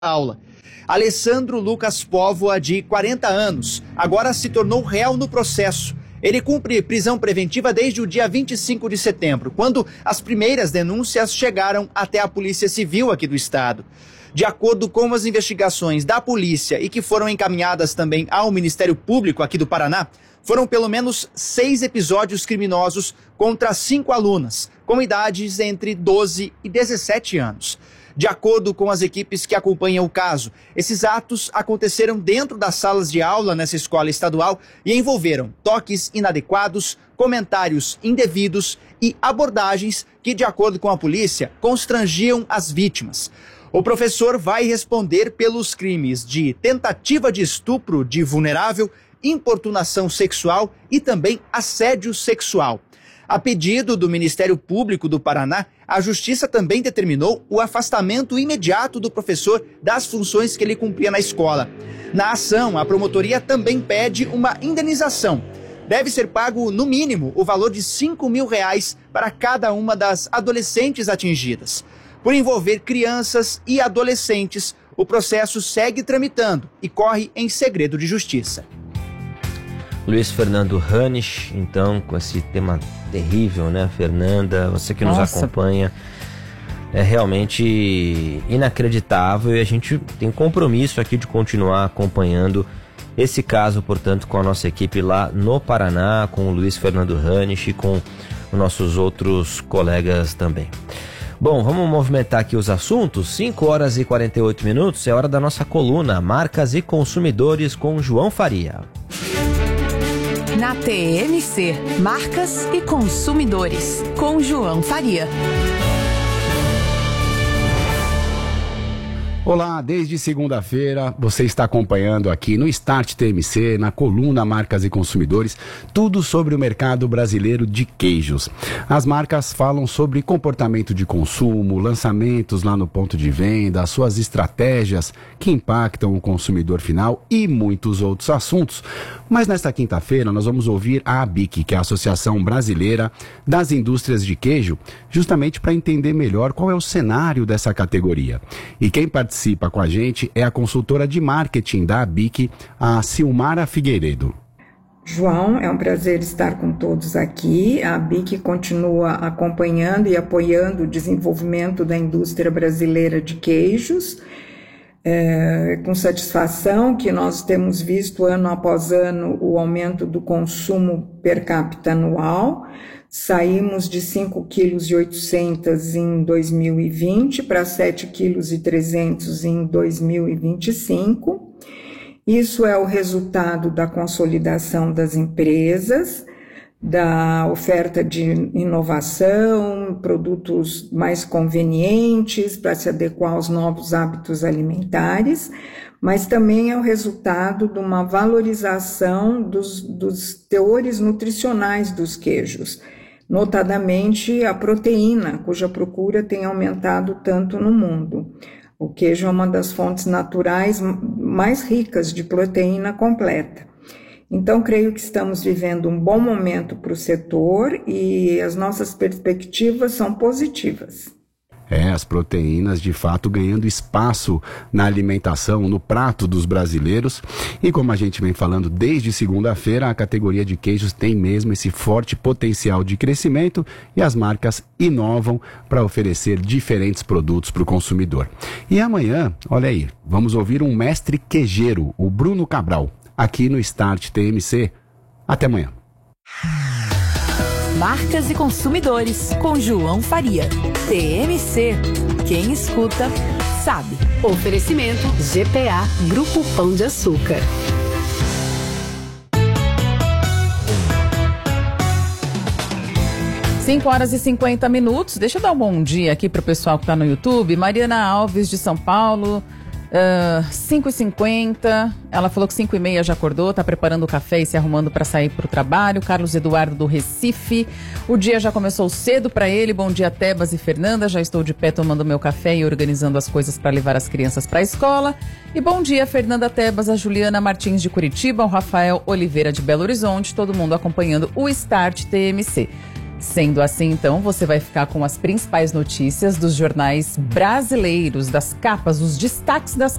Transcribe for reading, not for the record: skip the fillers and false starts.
aula. Alessandro Lucas Póvoa, de 40 anos, agora se tornou réu no processo. Ele cumpre prisão preventiva desde o dia 25 de setembro, quando as primeiras denúncias chegaram até a Polícia Civil aqui do estado. De acordo com as investigações da polícia e que foram encaminhadas também ao Ministério Público aqui do Paraná, foram pelo menos 6 episódios criminosos contra 5 alunas, com idades entre 12 e 17 anos. De acordo com as equipes que acompanham o caso, esses atos aconteceram dentro das salas de aula nessa escola estadual e envolveram toques inadequados, comentários indevidos e abordagens que, de acordo com a polícia, constrangiam as vítimas. O professor vai responder pelos crimes de tentativa de estupro de vulnerável, importunação sexual e também assédio sexual. A pedido do Ministério Público do Paraná, a Justiça também determinou o afastamento imediato do professor das funções que ele cumpria na escola. Na ação, a promotoria também pede uma indenização. Deve ser pago, no mínimo, o valor de R$5 mil para cada uma das adolescentes atingidas. Por envolver crianças e adolescentes, o processo segue tramitando e corre em segredo de justiça. Luiz Fernando Ranisch, então, com esse tema terrível, né, Fernanda? Você que nos acompanha, é realmente inacreditável e a gente tem compromisso aqui de continuar acompanhando esse caso, portanto, com a nossa equipe lá no Paraná, com o Luiz Fernando Ranisch e com os nossos outros colegas também. Bom, vamos movimentar aqui os assuntos. 5 horas e 48 minutos, é hora da nossa coluna Marcas e Consumidores com João Faria. Na TMC, Marcas e Consumidores, com João Faria. Olá, desde segunda-feira você está acompanhando aqui no Start TMC, na coluna Marcas e Consumidores, tudo sobre o mercado brasileiro de queijos. As marcas falam sobre comportamento de consumo, lançamentos lá no ponto de venda, suas estratégias que impactam o consumidor final e muitos outros assuntos. Mas nesta quinta-feira nós vamos ouvir a ABIC, que é a Associação Brasileira das Indústrias de Queijo, justamente para entender melhor qual é o cenário dessa categoria. E quem participa com a gente é a consultora de marketing da ABIC, a Silmara Figueiredo. João, é um prazer estar com todos aqui. A ABIC continua acompanhando e apoiando o desenvolvimento da indústria brasileira de queijos. Com satisfação que nós temos visto ano após ano o aumento do consumo per capita anual. Saímos de 5,8 kg em 2020 para 7,3 kg em 2025. Isso é o resultado da consolidação das empresas, da oferta de inovação, produtos mais convenientes para se adequar aos novos hábitos alimentares, mas também é o resultado de uma valorização dos teores nutricionais dos queijos, notadamente a proteína, cuja procura tem aumentado tanto no mundo. O queijo é uma das fontes naturais mais ricas de proteína completa. Então, creio que estamos vivendo um bom momento para o setor e as nossas perspectivas são positivas. As proteínas de fato ganhando espaço na alimentação, no prato dos brasileiros. E como a gente vem falando desde segunda-feira, a categoria de queijos tem mesmo esse forte potencial de crescimento e as marcas inovam para oferecer diferentes produtos para o consumidor. E amanhã, olha aí, vamos ouvir um mestre queijeiro, o Bruno Cabral, aqui no Start TMC. Até amanhã. Marcas e Consumidores, com João Faria. TMC. Quem escuta, sabe. Oferecimento GPA, Grupo Pão de Açúcar. Cinco horas e 50 minutos. Deixa eu dar um bom dia aqui para o pessoal que está no YouTube. Mariana Alves, de São Paulo. 5h50, ela falou que 5h30 já acordou, tá preparando o café e se arrumando para sair para o trabalho. Carlos Eduardo do Recife, o dia já começou cedo para ele. Bom dia, Tebas e Fernanda, já estou de pé tomando meu café e organizando as coisas para levar as crianças para a escola. E bom dia, Fernanda, Tebas, a Juliana Martins de Curitiba, o Rafael Oliveira de Belo Horizonte, todo mundo acompanhando o Start TMC. Sendo assim, então, você vai ficar com as principais notícias dos jornais brasileiros, das capas, os destaques das